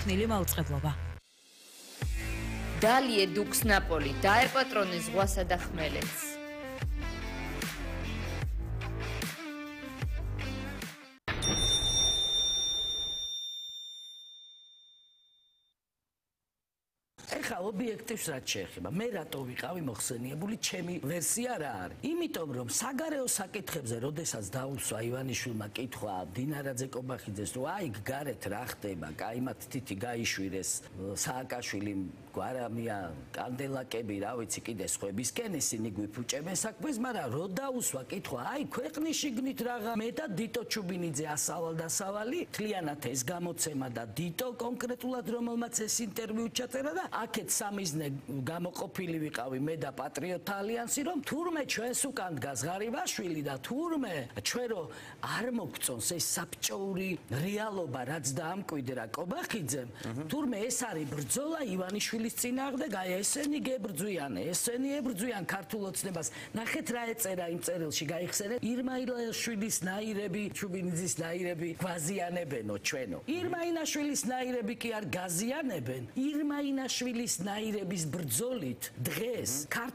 შექმნილი მაუწყებლობა. Dalie Dux Napoli, დაეპატრონეს ზღვასა და ხმელეთს. ეხლა ობიექტივს რაც შეეხება, მე რატო ვიყავი მოხსენიებული, ჩემი ვერსია რა არის? იმიტომ რომ საგარეო საკითხებზე, როდესაც დაუსვა ივანიშვილმა კითხვა დინარაძე კობახიძეს, რომ აი გარეთ რა ხდება, კაიმად თითი გაიშვირეს სააკაშვილიმ გვარამია კანდელაკები, რა ვიცი, კიდე სხვებისკენ ისინი გვიფუჭებენ საქმეს, მაგრამ რო დაუსვა კითხვა, აი ქვეყნის შიგნით რაღა მე და დიტო ჩუბინიძე ასავალ-დასავალი, თლიანად ეს გამოცემა და დიტო კონკრეტულად რომელმაც ეს ინტერვიუ ჩაწერა და აქეთ სამიზნე გამოყოფილი ვიყავი მე და პატრიოტთა ალიანსი, რომ თურმე ჩვენს უკან დგას ღარიბაშვილი და თურმე ჩვენ რო არ მოგწონს ეს საბჭოური რეალობა, რაც დაამკვიდრა კობახიძემ, თურმე ეს არის ბრძოლა ივანიშვილის წინააღმდეგ, აი ესენი გებრძვიან, ესენი ებრძვიან ქართულ ოცნებას. ნახეთ რა ეწერა იმ წერილში, გაიხსენეთ, ირმა-ილაშვილის ნაირები, ჩუბინიძის ნაირები გვაზიანებენო ჩვენო. ირმა-ინაშვილის ნაირები კი არ გაზიანებენ. ირმა-ინაშვილის ნაირების ბრძოლით დღეს